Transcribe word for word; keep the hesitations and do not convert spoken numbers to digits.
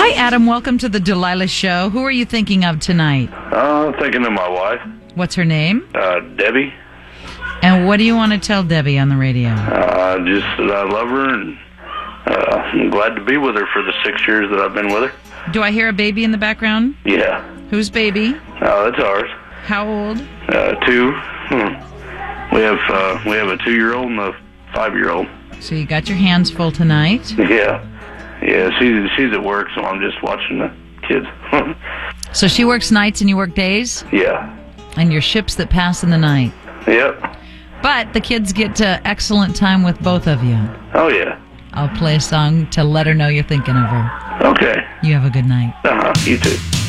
Hi, Adam. Welcome to the Delilah Show. Who are you thinking of tonight? Uh, thinking of my wife. What's her name? Uh, Debbie. And what do you want to tell Debbie on the radio? Uh, just that I love her, and uh, I'm glad to be with her for the six years that I've been with her. Do I hear a baby in the background? Yeah. Whose baby? Uh, that's ours. How old? Uh, two. Hmm. We have uh, we have a two-year-old and a five-year-old. So you got your hands full tonight. Yeah. Yeah, she's, she's at work, so I'm just watching the kids. So she works nights and you work days? Yeah. And you're ships that pass in the night. Yep. But the kids get uh, excellent time with both of you. Oh, yeah. I'll play a song to let her know you're thinking of her. Okay. You have a good night. Uh-huh. You too.